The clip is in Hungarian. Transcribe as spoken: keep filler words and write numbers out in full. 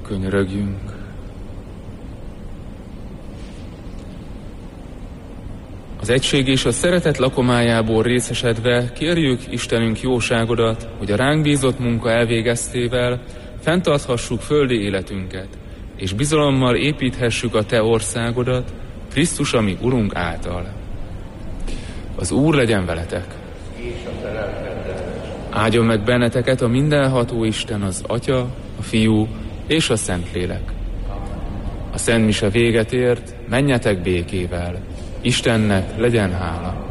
Könyörögjünk. Az egység és a szeretet lakomájából részesedve kérjük Istenünk jóságodat, hogy a ránk bízott munka elvégeztével fenntarthassuk földi életünket, és bizalommal építhessük a Te országodat, Krisztus, ami Urunk által. Az Úr legyen veletek! Áldjon meg benneteket a mindenható Isten, az Atya, a Fiú és a Szentlélek. A Szent Mise véget ért, menjetek békével. Istennek legyen hála.